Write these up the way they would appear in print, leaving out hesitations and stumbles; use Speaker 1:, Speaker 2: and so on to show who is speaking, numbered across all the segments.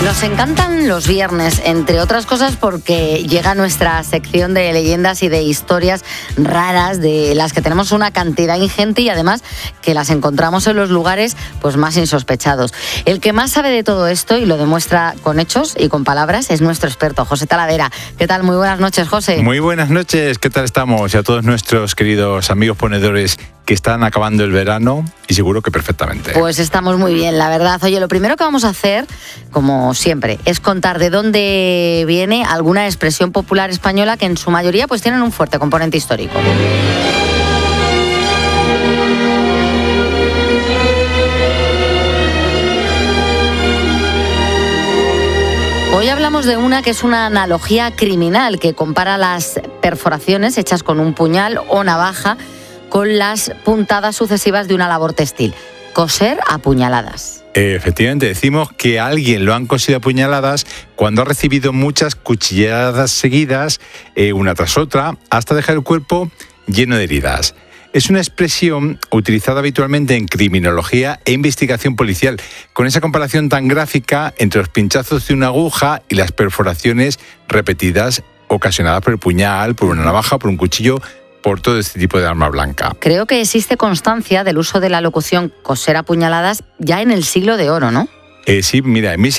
Speaker 1: Nos encantan los viernes, entre otras cosas porque llega nuestra sección de leyendas y de historias raras, de las que tenemos una cantidad ingente y además que las encontramos en los lugares pues más insospechados. El que más sabe de todo esto y lo demuestra con hechos y con palabras es nuestro experto, José Talavera. ¿Qué tal? Muy buenas noches, José.
Speaker 2: Muy buenas noches, ¿qué tal estamos? Y a todos nuestros queridos amigos ponedores que están acabando el verano y seguro que perfectamente.
Speaker 1: Pues estamos muy bien, la verdad. Oye, lo primero que vamos a hacer, como siempre, es contar de dónde viene alguna expresión popular española que en su mayoría pues tienen un fuerte componente histórico. Hoy hablamos de una que es una analogía criminal que compara las perforaciones hechas con un puñal o navaja con las puntadas sucesivas de una labor textil. Coser a puñaladas.
Speaker 2: Efectivamente, decimos que a alguien lo han cosido a puñaladas cuando ha recibido muchas cuchilladas seguidas, una tras otra, hasta dejar el cuerpo lleno de heridas. Es una expresión utilizada habitualmente en criminología e investigación policial, con esa comparación tan gráfica entre los pinchazos de una aguja y las perforaciones repetidas ocasionadas por el puñal, por una navaja, por un cuchillo, por todo este tipo de arma blanca.
Speaker 1: Creo que existe constancia del uso de la locución coser a puñaladas ya en el siglo de oro, ¿no?
Speaker 2: Sí, mira, en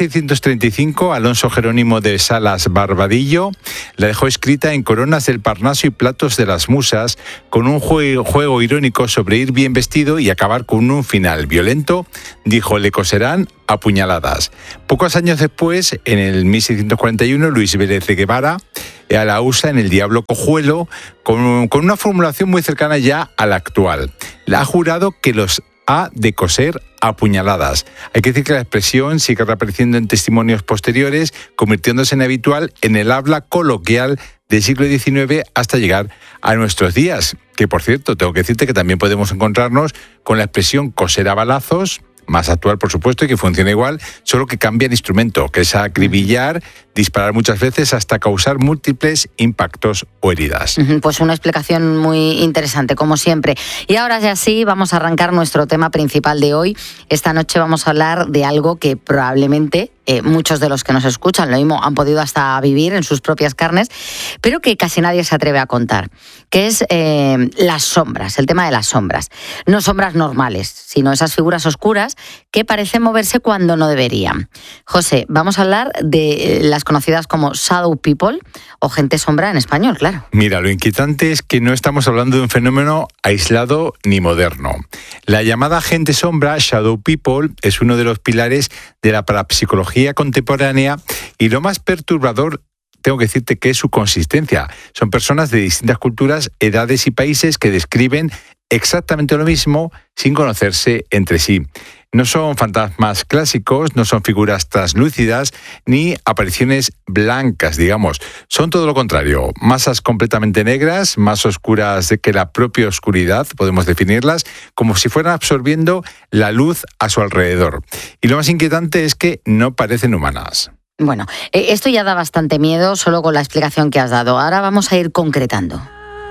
Speaker 2: 1635 Alonso Jerónimo de Salas Barbadillo la dejó escrita en Coronas del Parnaso y Platos de las Musas, con un juego irónico sobre ir bien vestido y acabar con un final violento. Dijo, le coserán a puñaladas. Pocos años después, en el 1641, Luis Vélez de Guevara la usa en El Diablo Cojuelo, con una formulación muy cercana ya a la actual. La ha jurado que los ha de coser a puñaladas. Hay que decir que la expresión sigue reapareciendo en testimonios posteriores, convirtiéndose en habitual en el habla coloquial del siglo XIX hasta llegar a nuestros días. Que, por cierto, tengo que decirte que también podemos encontrarnos con la expresión coser a balazos, más actual, por supuesto, y que funciona igual, solo que cambia el instrumento, que es acribillar, disparar muchas veces hasta causar múltiples impactos o heridas.
Speaker 1: Pues una explicación muy interesante, como siempre. Y ahora ya sí, vamos a arrancar nuestro tema principal de hoy. Esta noche vamos a hablar de algo que probablemente muchos de los que nos escuchan lo mismo han podido hasta vivir en sus propias carnes, pero que casi nadie se atreve a contar, que es las sombras, el tema de las sombras. No sombras normales, sino esas figuras oscuras que parecen moverse cuando no deberían. José, vamos a hablar de las conocidas como shadow people o gente sombra en español, claro.
Speaker 2: Mira, lo inquietante es que no estamos hablando de un fenómeno aislado ni moderno. La llamada gente sombra, shadow people, es uno de los pilares de la parapsicología contemporánea y lo más perturbador, tengo que decirte, que es su consistencia. Son personas de distintas culturas, edades y países que describen exactamente lo mismo sin conocerse entre sí. No son fantasmas clásicos, no son figuras translúcidas ni apariciones blancas, digamos. Son todo lo contrario, masas completamente negras, más oscuras que la propia oscuridad, podemos definirlas, como si fueran absorbiendo la luz a su alrededor. Y lo más inquietante es que no parecen humanas.
Speaker 1: Bueno, esto ya da bastante miedo solo con la explicación que has dado. Ahora vamos a ir concretando.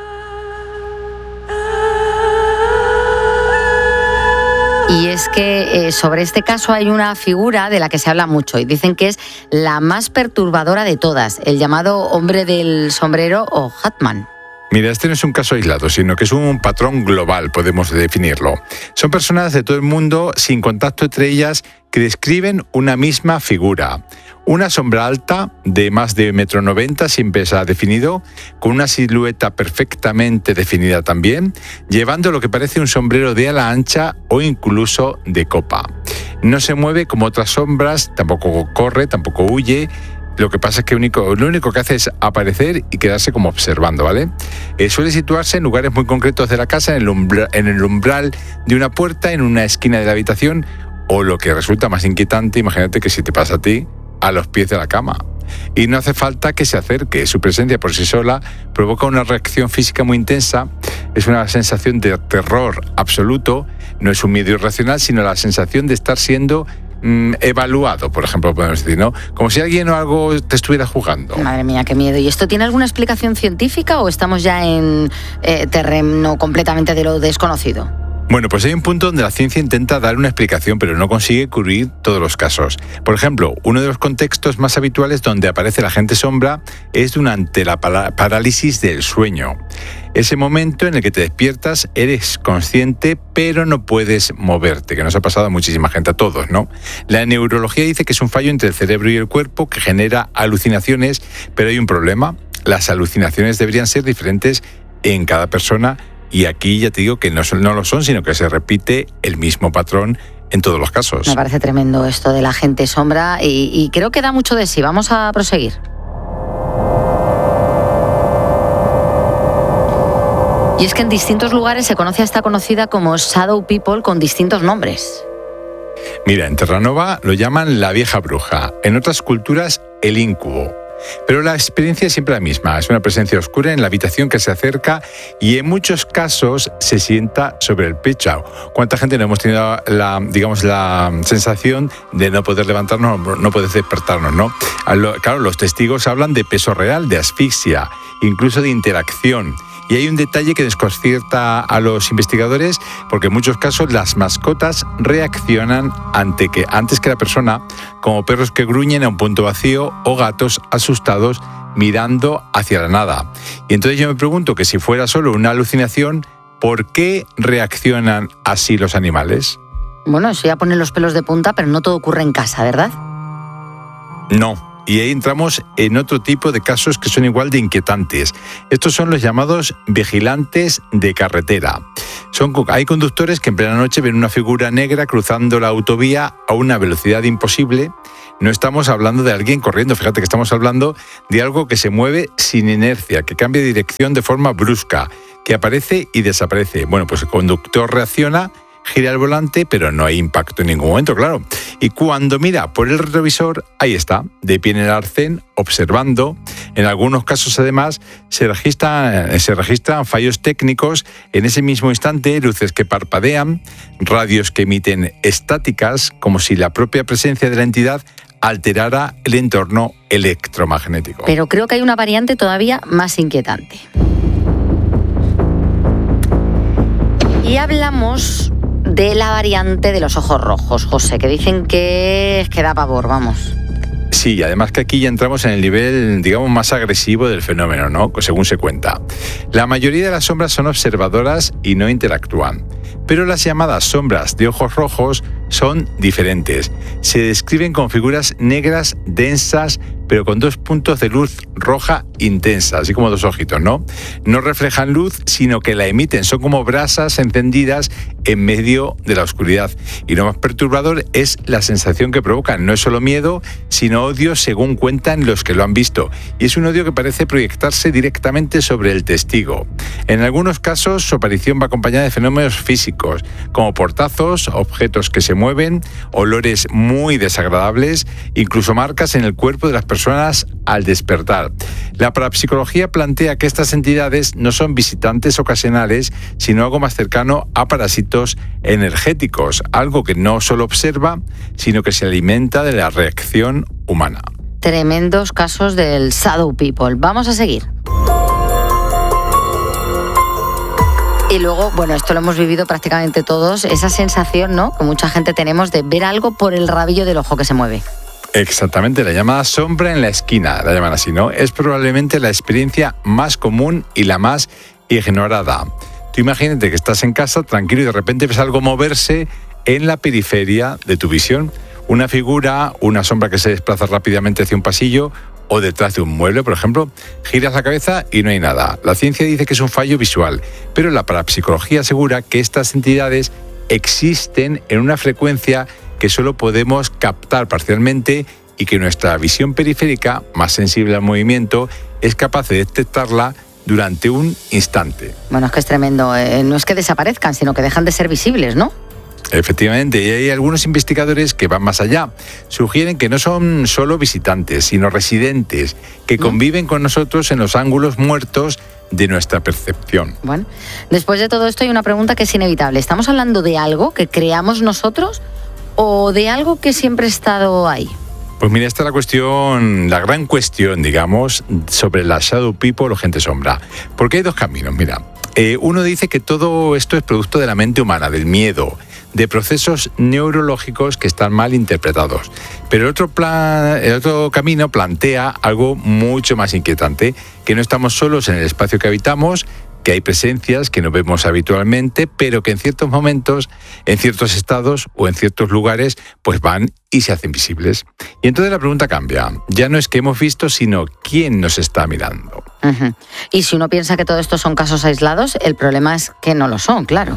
Speaker 1: Y es que sobre este caso hay una figura de la que se habla mucho y dicen que es la más perturbadora de todas, el llamado hombre del sombrero o Hatman.
Speaker 2: Mira, este no es un caso aislado, sino que es un patrón global, podemos definirlo. Son personas de todo el mundo, sin contacto entre ellas, que describen una misma figura. Una sombra alta, de más de 1,90 m, siempre se ha definido, con una silueta perfectamente definida también, llevando lo que parece un sombrero de ala ancha o incluso de copa. No se mueve como otras sombras, tampoco corre, tampoco huye. Lo que pasa es que lo único que hace es aparecer y quedarse como observando, ¿vale? Suele situarse en lugares muy concretos de la casa, en el umbral de una puerta, en una esquina de la habitación, o lo que resulta más inquietante, imagínate que si te pasa a ti, a los pies de la cama. Y no hace falta que se acerque, su presencia por sí sola provoca una reacción física muy intensa, es una sensación de terror absoluto, no es un miedo irracional, sino la sensación de estar siendo evaluado, por ejemplo, podemos decir, ¿no? Como si alguien o algo te estuviera jugando.
Speaker 1: Madre mía, qué miedo. ¿Y esto tiene alguna explicación científica o estamos ya en terreno completamente de lo desconocido?
Speaker 2: Bueno, pues hay un punto donde la ciencia intenta dar una explicación, pero no consigue cubrir todos los casos. Por ejemplo, uno de los contextos más habituales donde aparece la gente sombra es durante la parálisis del sueño. Ese momento en el que te despiertas, eres consciente, pero no puedes moverte, que nos ha pasado a muchísima gente, a todos, ¿no? La neurología dice que es un fallo entre el cerebro y el cuerpo que genera alucinaciones, pero hay un problema. Las alucinaciones deberían ser diferentes en cada persona. Y aquí ya te digo que no lo son, sino que se repite el mismo patrón en todos los casos.
Speaker 1: Me parece tremendo esto de la gente sombra y creo que da mucho de sí. Vamos a proseguir. Y es que en distintos lugares se conoce a esta conocida como Shadow People con distintos nombres.
Speaker 2: Mira, en Terranova lo llaman la vieja bruja, en otras culturas el íncubo. Pero la experiencia es siempre la misma, es una presencia oscura en la habitación que se acerca y en muchos casos se sienta sobre el pecho. ¿Cuánta gente no hemos tenido la sensación de no poder levantarnos, no poder despertarnos, ¿no? Claro, los testigos hablan de peso real, de asfixia, incluso de interacción. Y hay un detalle que desconcierta a los investigadores porque en muchos casos las mascotas reaccionan antes que la persona, como perros que gruñen a un punto vacío o gatos asustados mirando hacia la nada. Y entonces yo me pregunto que si fuera solo una alucinación, ¿por qué reaccionan así los animales?
Speaker 1: Bueno, eso ya pone los pelos de punta, pero no todo ocurre en casa, ¿verdad?
Speaker 2: No. Y ahí entramos en otro tipo de casos que son igual de inquietantes. Estos son los llamados vigilantes de carretera. Hay conductores que en plena noche ven una figura negra cruzando la autovía a una velocidad imposible. No estamos hablando de alguien corriendo, fíjate que estamos hablando de algo que se mueve sin inercia, que cambia de dirección de forma brusca, que aparece y desaparece. Bueno, pues el conductor reacciona, gira el volante, pero no hay impacto en ningún momento, claro. Y cuando mira por el retrovisor, ahí está, de pie en el arcén, observando. En algunos casos, además, se registran fallos técnicos en ese mismo instante, luces que parpadean, radios que emiten estáticas, como si la propia presencia de la entidad alterara el entorno electromagnético.
Speaker 1: Pero creo que hay una variante todavía más inquietante. Y hablamos de la variante de los ojos rojos, José, que dicen que da pavor, vamos.
Speaker 2: Sí, además que aquí ya entramos en el nivel, digamos, más agresivo del fenómeno, ¿no? Según se cuenta. La mayoría de las sombras son observadoras y no interactúan. Pero las llamadas sombras de ojos rojos son diferentes. Se describen con figuras negras densas, pero con 2 puntos de luz roja intensa, así como 2 ojitos, ¿no? No reflejan luz, sino que la emiten. Son como brasas encendidas en medio de la oscuridad. Y lo más perturbador es la sensación que provocan. No es solo miedo, sino odio, según cuentan los que lo han visto. Y es un odio que parece proyectarse directamente sobre el testigo. En algunos casos, su aparición va acompañada de fenómenos físicos, como portazos, objetos que se mueven, olores muy desagradables, incluso marcas en el cuerpo de las personas al despertar. La parapsicología plantea que estas entidades no son visitantes ocasionales, sino algo más cercano a parásitos energéticos, algo que no solo observa, sino que se alimenta de la reacción humana.
Speaker 1: Tremendos casos del Shadow People. Vamos a seguir. Y luego, bueno, esto lo hemos vivido prácticamente todos, esa sensación, ¿no?, que mucha gente tenemos de ver algo por el rabillo del ojo que se mueve.
Speaker 2: Exactamente, la llamada sombra en la esquina, la llaman así, ¿no? Es probablemente la experiencia más común y la más ignorada. Tú imagínate que estás en casa tranquilo y de repente ves algo moverse en la periferia de tu visión. Una figura, una sombra que se desplaza rápidamente hacia un pasillo o detrás de un mueble, por ejemplo, giras la cabeza y no hay nada. La ciencia dice que es un fallo visual, pero la parapsicología asegura que estas entidades existen en una frecuencia que solo podemos captar parcialmente y que nuestra visión periférica, más sensible al movimiento, es capaz de detectarla durante un instante.
Speaker 1: Bueno, es que es tremendo. No es que desaparezcan, sino que dejan de ser visibles, ¿no?
Speaker 2: Efectivamente, y hay algunos investigadores que van más allá. Sugieren que no son solo visitantes, sino residentes, que conviven con nosotros en los ángulos muertos de nuestra percepción.
Speaker 1: Bueno, después de todo esto hay una pregunta que es inevitable. ¿Estamos hablando de algo que creamos nosotros o de algo que siempre ha estado ahí?
Speaker 2: Pues mira, esta es la cuestión, la gran cuestión, digamos, sobre la Shadow People o gente sombra. Porque hay 2 caminos, mira. Uno dice que todo esto es producto de la mente humana, del miedo, de procesos neurológicos que están mal interpretados. Pero el otro camino plantea algo mucho más inquietante, que no estamos solos en el espacio que habitamos, que hay presencias que no vemos habitualmente, pero que en ciertos momentos, en ciertos estados o en ciertos lugares, pues van y se hacen visibles. Y entonces la pregunta cambia. Ya no es que hemos visto, sino quién nos está mirando.
Speaker 1: Uh-huh. Y si uno piensa que todo esto son casos aislados, el problema es que no lo son, claro.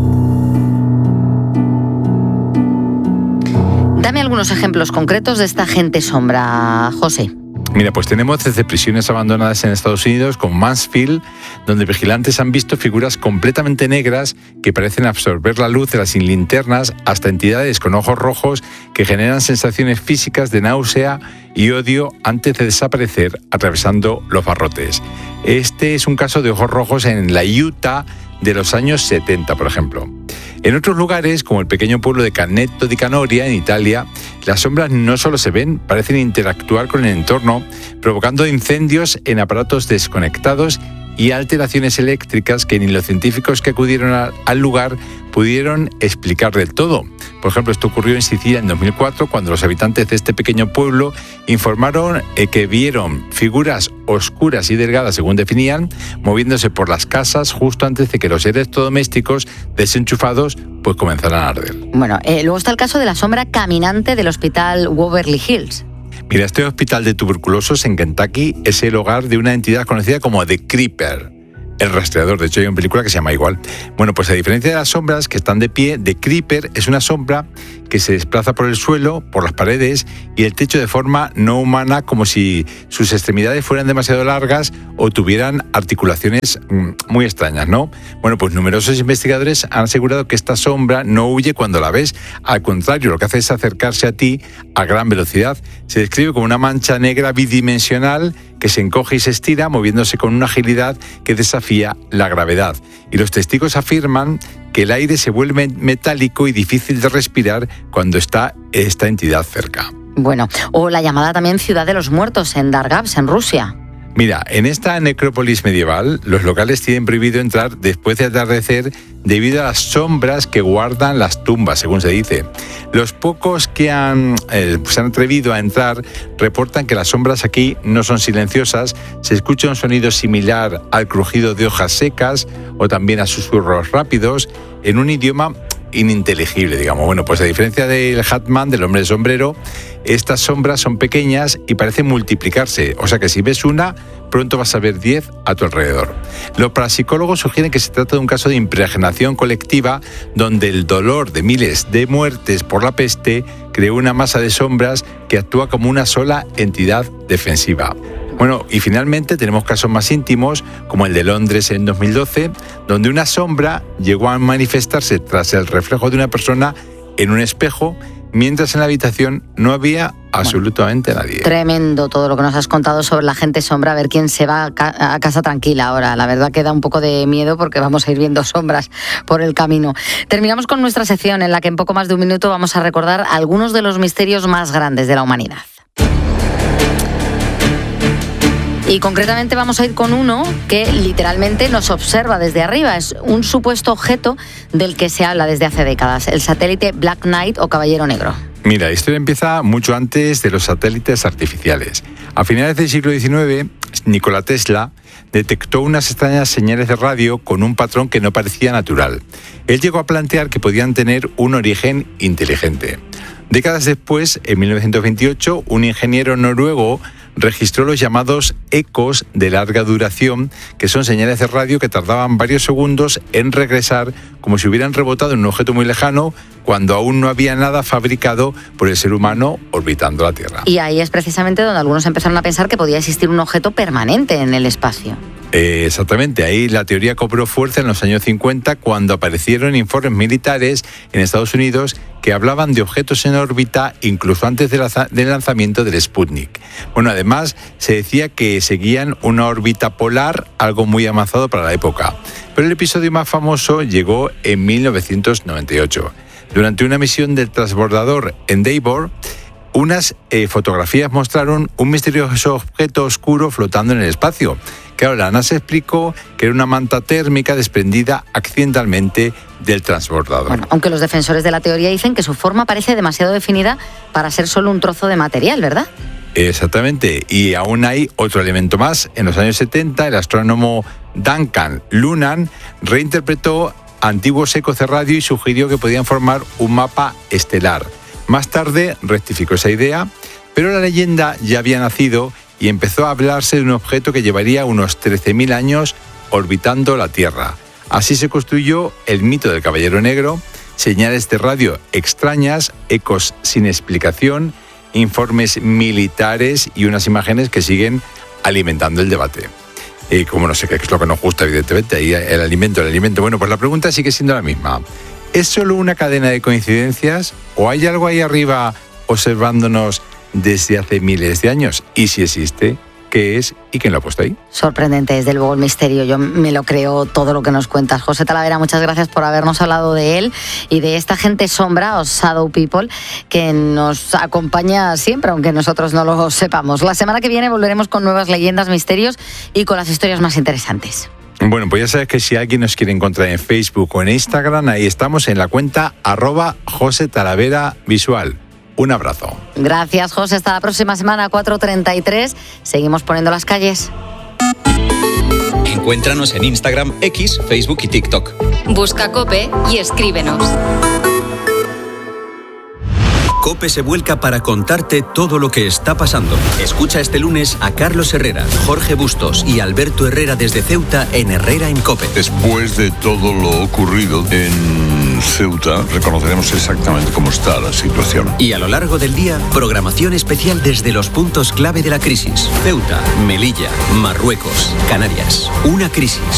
Speaker 1: Dame algunos ejemplos concretos de esta gente sombra, José.
Speaker 2: Mira, pues tenemos desde prisiones abandonadas en Estados Unidos, como Mansfield, donde vigilantes han visto figuras completamente negras que parecen absorber la luz de las linternas, hasta entidades con ojos rojos que generan sensaciones físicas de náusea y odio antes de desaparecer atravesando los barrotes. Este es un caso de ojos rojos en la Utah de los años 70, por ejemplo. En otros lugares, como el pequeño pueblo de Canneto di Canoria, en Italia, las sombras no solo se ven, parecen interactuar con el entorno, provocando incendios en aparatos desconectados y alteraciones eléctricas que ni los científicos que acudieron al lugar pudieron explicar del todo. Por ejemplo, esto ocurrió en Sicilia en 2004, cuando los habitantes de este pequeño pueblo informaron que vieron figuras oscuras y delgadas, según definían, moviéndose por las casas justo antes de que los electrodomésticos desenchufados pues comenzaran a arder.
Speaker 1: Bueno, luego está el caso de la sombra caminante del hospital Waverly Hills.
Speaker 2: Mira, este hospital de tuberculosos en Kentucky es el hogar de una entidad conocida como The Creeper, el rastreador. De hecho, hay una película que se llama igual. Bueno, pues a diferencia de las sombras que están de pie, The Creeper es una sombra que se desplaza por el suelo, por las paredes y el techo de forma no humana, como si sus extremidades fueran demasiado largas o tuvieran articulaciones muy extrañas, ¿no? Bueno, pues numerosos investigadores han asegurado que esta sombra no huye cuando la ves. Al contrario, lo que hace es acercarse a ti a gran velocidad. Se describe como una mancha negra bidimensional que se encoge y se estira, moviéndose con una agilidad que desafía la gravedad. Y los testigos afirman que el aire se vuelve metálico y difícil de respirar cuando está esta entidad cerca.
Speaker 1: Bueno, o la llamada también Ciudad de los Muertos en Dargavs, en Rusia.
Speaker 2: Mira, en esta necrópolis medieval, los locales tienen prohibido entrar después de atardecer debido a las sombras que guardan las tumbas, según se dice. Los pocos que se han atrevido a entrar reportan que las sombras aquí no son silenciosas, se escucha un sonido similar al crujido de hojas secas o también a susurros rápidos en un idioma ininteligible, digamos. Bueno, pues a diferencia del Hatman, del hombre de sombrero, estas sombras son pequeñas y parecen multiplicarse, o sea que si ves una, pronto vas a ver 10 a tu alrededor. Los parapsicólogos sugieren que se trata de un caso de impregnación colectiva donde el dolor de miles de muertes por la peste creó una masa de sombras que actúa como una sola entidad defensiva. Bueno, y finalmente tenemos casos más íntimos, como el de Londres en 2012, donde una sombra llegó a manifestarse tras el reflejo de una persona en un espejo, mientras en la habitación no había absolutamente nadie.
Speaker 1: Tremendo todo lo que nos has contado sobre la gente sombra. A ver quién se va a casa tranquila ahora. La verdad que da un poco de miedo porque vamos a ir viendo sombras por el camino. Terminamos con nuestra sección en la que en poco más de un minuto vamos a recordar algunos de los misterios más grandes de la humanidad. Y concretamente vamos a ir con uno que literalmente nos observa desde arriba. Es un supuesto objeto del que se habla desde hace décadas, el satélite Black Knight o Caballero Negro.
Speaker 2: Mira, la historia empieza mucho antes de los satélites artificiales. A finales del siglo XIX, Nikola Tesla detectó unas extrañas señales de radio con un patrón que no parecía natural. Él llegó a plantear que podían tener un origen inteligente. Décadas después, en 1928, un ingeniero noruego registró los llamados ecos de larga duración, que son señales de radio que tardaban varios segundos en regresar, como si hubieran rebotado en un objeto muy lejano, cuando aún no había nada fabricado por el ser humano orbitando la Tierra.
Speaker 1: Y ahí es precisamente donde algunos empezaron a pensar que podía existir un objeto permanente en el espacio.
Speaker 2: Exactamente, ahí la teoría cobró fuerza en los años 50 cuando aparecieron informes militares en Estados Unidos que hablaban de objetos en órbita incluso antes del lanzamiento del Sputnik. Bueno, además se decía que seguían una órbita polar, algo muy avanzado para la época. Pero el episodio más famoso llegó en 1998. Durante una misión del transbordador Endeavour, unas fotografías mostraron un misterioso objeto oscuro flotando en el espacio, Claro, la NASA explicó que era una manta térmica desprendida accidentalmente del transbordador.
Speaker 1: Bueno, aunque los defensores de la teoría dicen que su forma parece demasiado definida para ser solo un trozo de material, ¿verdad?
Speaker 2: Exactamente, y aún hay otro elemento más. En los años 70, el astrónomo Duncan Lunan reinterpretó antiguos ecos de radio y sugirió que podían formar un mapa estelar. Más tarde rectificó esa idea, pero la leyenda ya había nacido y empezó a hablarse de un objeto que llevaría unos 13.000 años orbitando la Tierra. Así se construyó el mito del Caballero Negro, señales de radio extrañas, ecos sin explicación, informes militares y unas imágenes que siguen alimentando el debate. Y como no sé qué es lo que nos gusta, evidentemente, ahí el alimento. Bueno, pues la pregunta sigue siendo la misma. ¿Es solo una cadena de coincidencias o hay algo ahí arriba observándonos desde hace miles de años? Y si existe, ¿qué es y quién lo ha puesto ahí?
Speaker 1: Sorprendente, desde luego, el misterio. Yo me lo creo todo lo que nos cuentas. José Talavera, muchas gracias por habernos hablado de él y de esta gente sombra, o Shadow People, que nos acompaña siempre, aunque nosotros no lo sepamos. La semana que viene volveremos con nuevas leyendas, misterios y con las historias más interesantes.
Speaker 2: Bueno, pues ya sabes que si alguien nos quiere encontrar en Facebook o en Instagram, ahí estamos en la cuenta @JoseTalaveraVisual. Un abrazo.
Speaker 1: Gracias, José. Hasta la próxima semana, 4:33. Seguimos poniendo las calles.
Speaker 3: Encuéntranos en Instagram, X, Facebook y TikTok.
Speaker 4: Busca COPE y escríbenos.
Speaker 3: COPE se vuelca para contarte todo lo que está pasando. Escucha este lunes a Carlos Herrera, Jorge Bustos y Alberto Herrera desde Ceuta en Herrera en COPE.
Speaker 5: Después de todo lo ocurrido en Ceuta, reconoceremos exactamente cómo está la situación.
Speaker 3: Y a lo largo del día, programación especial desde los puntos clave de la crisis. Ceuta, Melilla, Marruecos, Canarias. Una crisis,